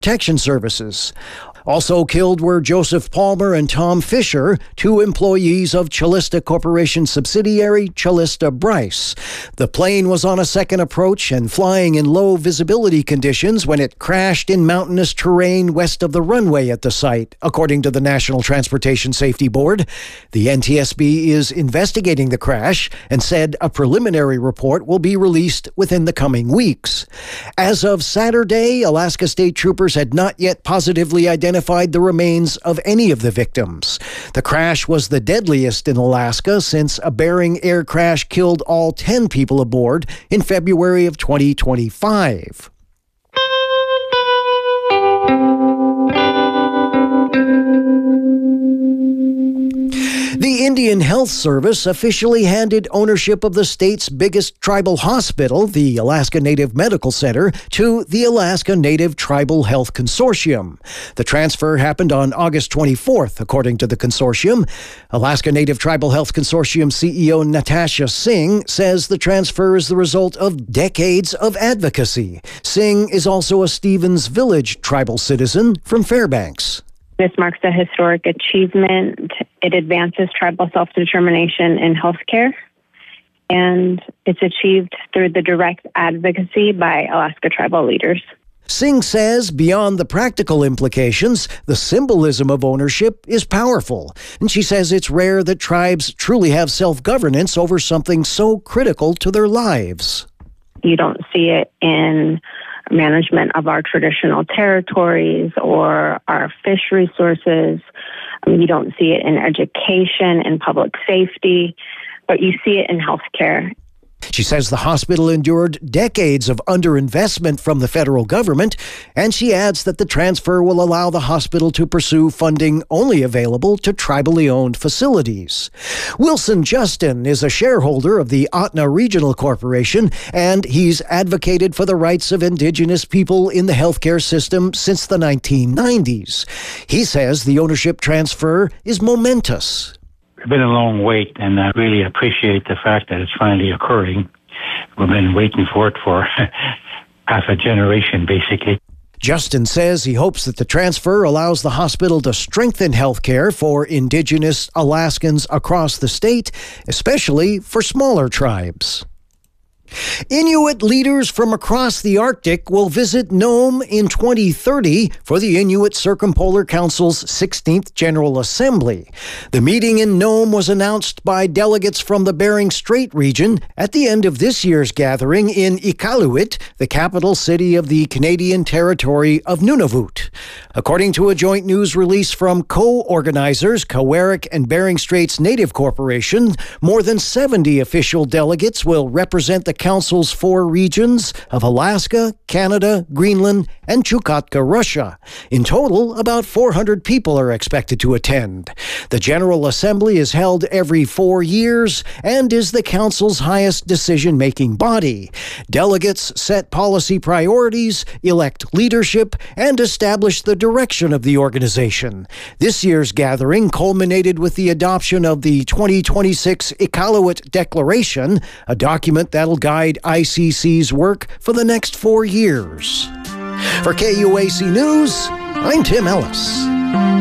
Protection Services. Also killed were Joseph Palmer and Tom Fisher, two employees of Chalista Corporation subsidiary Chalista Bryce. The plane was on a second approach and flying in low visibility conditions when it crashed in mountainous terrain west of the runway at the site, according to the National Transportation Safety Board. The NTSB is investigating the crash and said a preliminary report will be released within the coming weeks. As of Saturday, Alaska State Troopers had not yet positively identified the remains of any of the victims. The crash was the deadliest in Alaska since a Bering air crash killed all 10 people aboard in February of 2025. The Indian Health Service officially handed ownership of the state's biggest tribal hospital, the Alaska Native Medical Center, to the Alaska Native Tribal Health Consortium. The transfer happened on August 24th, according to the consortium. Alaska Native Tribal Health Consortium CEO Natasha Singh says the transfer is the result of decades of advocacy. Singh is also a Stevens Village tribal citizen from Fairbanks. This marks a historic achievement. It advances tribal self-determination in healthcare, and it's achieved through the direct advocacy by Alaska tribal leaders. Singh says beyond the practical implications, the symbolism of ownership is powerful. And she says it's rare that tribes truly have self-governance over something so critical to their lives. You don't see it in management of our traditional territories or our fish resources. You don't see it in education and public safety, but you see it in healthcare. She says the hospital endured decades of underinvestment from the federal government, and she adds that the transfer will allow the hospital to pursue funding only available to tribally owned facilities. Wilson Justin is a shareholder of the Ahtna Regional Corporation, and he's advocated for the rights of Indigenous people in the healthcare system since the 1990s. He says the ownership transfer is momentous. It's been a long wait, and I really appreciate the fact that it's finally occurring. We've been waiting for it for half a generation, basically. Justin says he hopes that the transfer allows the hospital to strengthen health care for Indigenous Alaskans across the state, especially for smaller tribes. Inuit leaders from across the Arctic will visit Nome in 2030 for the Inuit Circumpolar Council's 16th General Assembly. The meeting in Nome was announced by delegates from the Bering Strait region at the end of this year's gathering in Iqaluit, the capital city of the Canadian territory of Nunavut. According to a joint news release from co-organizers Kawerik and Bering Straits Native Corporation, more than 70 official delegates will represent the Council's 4 regions of Alaska, Canada, Greenland, and Chukotka, Russia. In total, about 400 people are expected to attend. The General Assembly is held every 4 years and is the Council's highest decision-making body. Delegates set policy priorities, elect leadership, and establish the direction of the organization. This year's gathering culminated with the adoption of the 2026 Iqaluit Declaration, a document that'll guide ICC's work for the next 4 years. For KUAC News, I'm Tim Ellis.